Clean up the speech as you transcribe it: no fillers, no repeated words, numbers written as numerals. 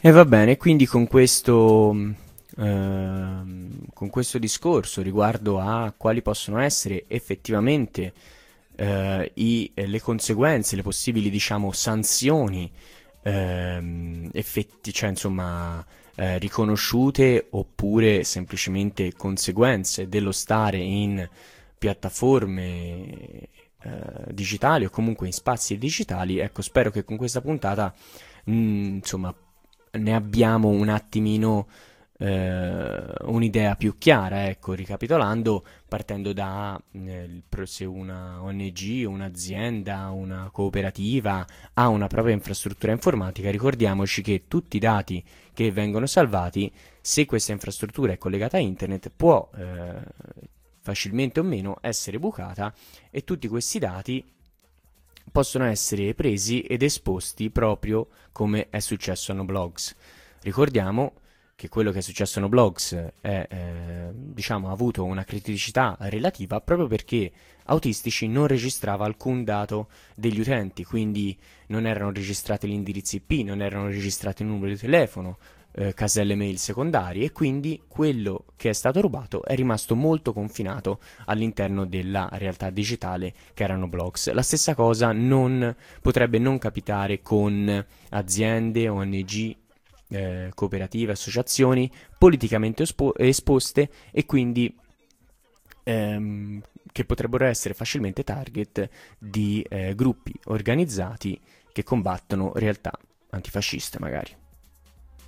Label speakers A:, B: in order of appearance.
A: E va bene, quindi con questo discorso riguardo a quali possono essere effettivamente le conseguenze, le possibili, diciamo, sanzioni, cioè insomma, riconosciute oppure semplicemente conseguenze dello stare in piattaforme digitali o comunque in spazi digitali, ecco, spero che con questa puntata, insomma, ne abbiamo un attimino un'idea più chiara, ecco, ricapitolando, partendo da se una ONG, un'azienda, una cooperativa ha una propria infrastruttura informatica, ricordiamoci che tutti i dati che vengono salvati, se questa infrastruttura è collegata a internet, può facilmente o meno essere bucata e tutti questi dati possono essere presi ed esposti proprio come è successo a Noblogs. Ricordiamo che quello che è successo a Noblogs diciamo, ha avuto una criticità relativa proprio perché Autistici non registrava alcun dato degli utenti, quindi non erano registrati gli indirizzi IP, non erano registrati il numero di telefono, caselle mail secondarie e quindi quello che è stato rubato è rimasto molto confinato all'interno della realtà digitale che erano blogs. La stessa cosa potrebbe non capitare con aziende, ONG, cooperative, associazioni politicamente esposte e quindi che potrebbero essere facilmente target di gruppi organizzati che combattono realtà antifasciste magari.